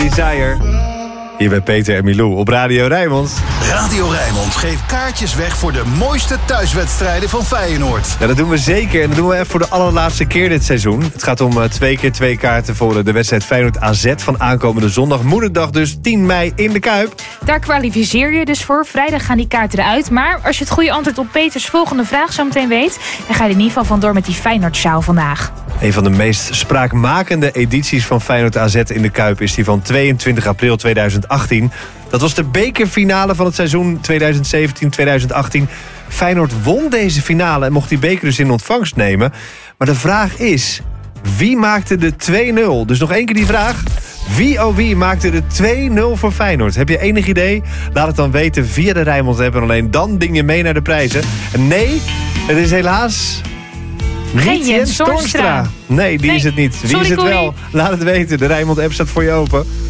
Desire. Hier bij Peter en Milou op Radio Rijnmond. Radio Rijnmond geeft kaartjes weg voor de mooiste thuiswedstrijden van Feyenoord. Ja, dat doen we zeker. En dat doen we even voor de allerlaatste keer dit seizoen. Het gaat om 2 keer 2 kaarten voor de wedstrijd Feyenoord-AZ van aankomende zondag. Moederdag dus 10 mei in de Kuip. Daar kwalificeer je dus voor. Vrijdag gaan die kaarten eruit. Maar als je het goede antwoord op Peters volgende vraag zo meteen weet, dan ga je er in ieder geval vandoor met die Feyenoord-sjaal vandaag. Een van de meest spraakmakende edities van Feyenoord-AZ in de Kuip is die van 22 april 2018. Dat was de bekerfinale van het seizoen 2017-2018. Feyenoord won deze finale en mocht die beker dus in ontvangst nemen. Maar de vraag is, wie maakte de 2-0? Dus nog één keer die vraag. Wie maakte de 2-0 voor Feyenoord? Heb je enig idee? Laat het dan weten via de Rijnmond-app. En alleen dan ding je mee naar de prijzen. En nee, het is helaas Geen Jens Toornstra. Nee, die is het niet. Wie is het wel? Laat het weten. De Rijnmond-app staat voor je open.